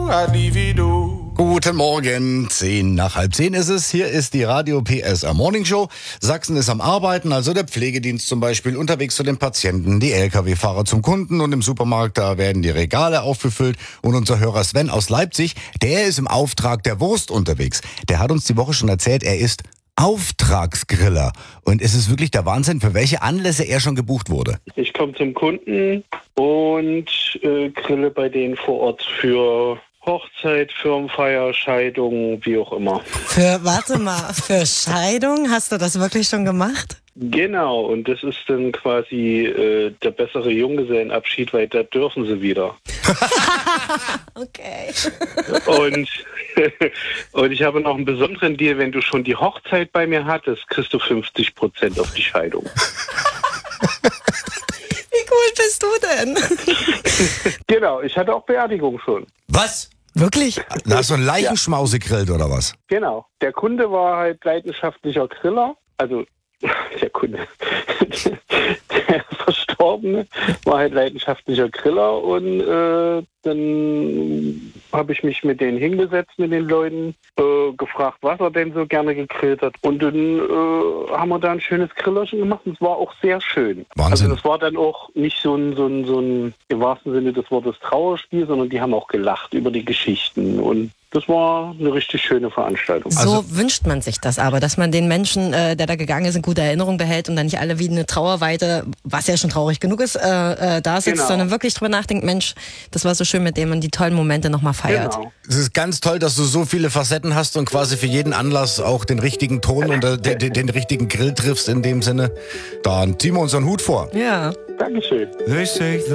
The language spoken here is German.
Guten Morgen, 10:10 ist es. Hier ist die Radio PSR Morning Show. Sachsen ist am Arbeiten, also der Pflegedienst zum Beispiel, unterwegs zu den Patienten, die Lkw-Fahrer zum Kunden und im Supermarkt, da werden die Regale aufgefüllt. Und unser Hörer Sven aus Leipzig, der ist im Auftrag der Wurst unterwegs. Der hat uns die Woche schon erzählt, er ist Auftragsgriller. Und es ist wirklich der Wahnsinn, für welche Anlässe er schon gebucht wurde. Ich komme zum Kunden und grille bei denen vor Ort für Hochzeit, Firmenfeier, Scheidung, wie auch immer. Für Scheidung? Hast du das wirklich schon gemacht? Genau, und das ist dann quasi der bessere Junggesellenabschied, weil da dürfen sie wieder. Okay. Und ich habe noch einen besonderen Deal, wenn du schon die Hochzeit bei mir hattest, kriegst du 50% auf die Scheidung. Wie cool bist du denn? Genau, ich hatte auch Beerdigung schon. Was? Wirklich? Da hast du einen Leichenschmause gegrillt oder was? Genau. Der Kunde war halt leidenschaftlicher Griller, also der Kunde, der Verstorbene war halt leidenschaftlicher Griller und dann habe ich mich mit denen hingesetzt, mit den Leuten, gefragt, was er denn so gerne gegrillt hat. Und dann haben wir da ein schönes Grillerchen gemacht und es war auch sehr schön. Wahnsinn. Also das war dann auch nicht so ein im wahrsten Sinne des Wortes Trauerspiel, sondern die haben auch gelacht über die Geschichten und das war eine richtig schöne Veranstaltung. So wünscht man sich das aber, dass man den Menschen, der da gegangen ist, in guter Erinnerung behält und dann nicht alle wie eine Trauerweite, was ja schon traurig genug ist, da sitzt, Genau. sondern wirklich drüber nachdenkt, Mensch, das war so schön, mit dem man die tollen Momente nochmal feiert. Genau. Es ist ganz toll, dass du so viele Facetten hast und quasi für jeden Anlass auch den richtigen Ton und den richtigen Grill triffst in dem Sinne. Dann ziehen wir uns einen Hut vor. Ja. Dankeschön.